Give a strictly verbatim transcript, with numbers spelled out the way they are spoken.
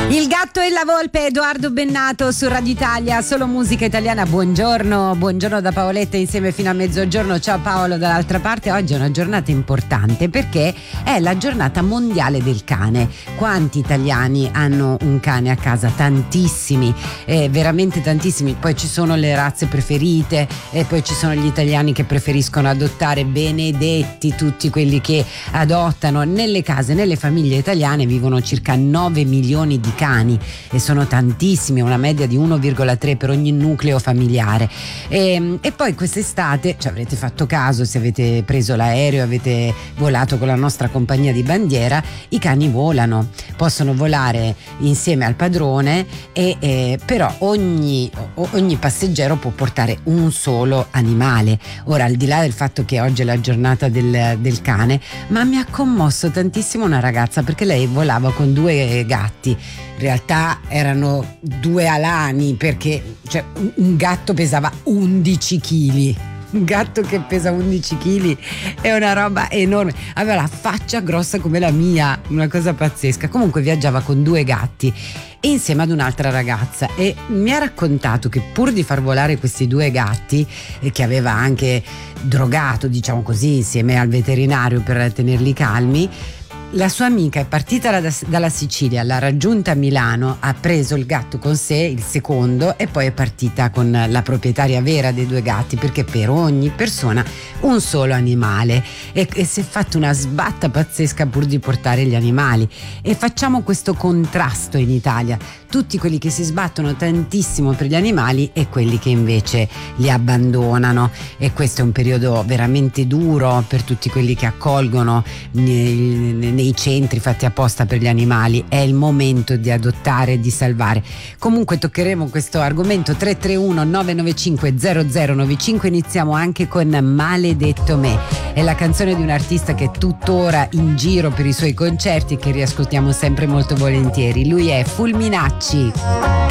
Il gatto e la volpe, Edoardo Bennato su Radio Italia, solo musica italiana. Buongiorno, buongiorno da Paoletta insieme fino a mezzogiorno. Ciao Paolo dall'altra parte. Oggi è una giornata importante perché è la giornata mondiale del cane. Quanti italiani hanno un cane a casa? Tantissimi, eh, veramente tantissimi. Poi ci sono le razze preferite e poi ci sono gli italiani che preferiscono adottare. Benedetti tutti quelli che adottano. Nelle case, nelle famiglie italiane vivono circa nove milioni di cani e sono tantissimi, una media di uno virgola tre per ogni nucleo familiare. E, e poi quest'estate ci avrete fatto caso, se avete preso l'aereo, avete volato con la nostra compagnia di bandiera, i cani volano, possono volare insieme al padrone e eh, però ogni, ogni passeggero può portare un solo animale. Ora, al di là del fatto che oggi è la giornata del, del cane, ma mi ha commosso tantissimo una ragazza perché lei volava con due gatti. In realtà erano due alani, perché cioè, un gatto pesava undici chili. Un gatto che pesa undici chili è una roba enorme. Aveva la faccia grossa come la mia, una cosa pazzesca. Comunque viaggiava con due gatti e insieme ad un'altra ragazza, e mi ha raccontato che pur di far volare questi due gatti, eh, che aveva anche drogato, diciamo così, insieme al veterinario per tenerli calmi, la sua amica è partita da, dalla Sicilia, l'ha raggiunta a Milano, ha preso il gatto con sé, il secondo, e poi è partita con la proprietaria vera dei due gatti, perché per ogni persona un solo animale, e, e si è fatta una sbatta pazzesca pur di portare gli animali. E facciamo questo contrasto in Italia, tutti quelli che si sbattono tantissimo per gli animali e quelli che invece li abbandonano, e questo è un periodo veramente duro per tutti quelli che accolgono nei, nei centri fatti apposta per gli animali. È il momento di adottare e di salvare. Comunque toccheremo questo argomento. Tre tre uno nove nove cinque zero zero nove cinque. Iniziamo anche con Maledetto me, è la canzone di un artista che è tuttora in giro per i suoi concerti e che riascoltiamo sempre molto volentieri. Lui è Fulminacci.